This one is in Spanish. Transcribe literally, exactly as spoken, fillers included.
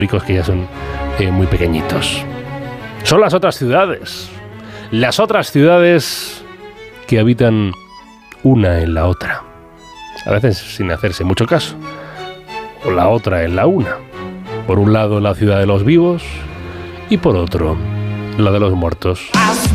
ricos que ya son eh, muy pequeñitos. Son las otras ciudades, las otras ciudades que habitan una en la otra, a veces sin hacerse mucho caso, o la otra en la una. Por un lado la ciudad de los vivos y por otro la de los muertos.